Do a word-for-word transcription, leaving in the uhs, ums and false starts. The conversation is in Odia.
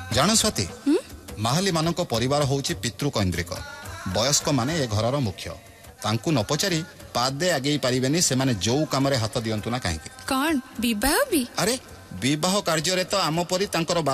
ଜାଣ ସ୍ୱାତି, ମାହାଲି ମାନଙ୍କ ପରିବାର ହେଉଛି ପିତୃକୈନ୍ଦ୍ରିକ। ବୟସ୍କ ମାନେ ଏ ଘରର ମୁଖ୍ୟ। ତାଙ୍କୁ ନ ପଚାରି ପାଦେ ଆଗେଇ ପାରିବେନି ସେମାନେ ଯୋଉ କାମରେ ହାତ ଦିଅନ୍ତୁ ନା କାହିଁକି। କଣ ବିବାହ ବି? ଆରେ ବିବାହ କାର୍ଯ୍ୟରେ ତ ଆମ ପରି ତାଙ୍କର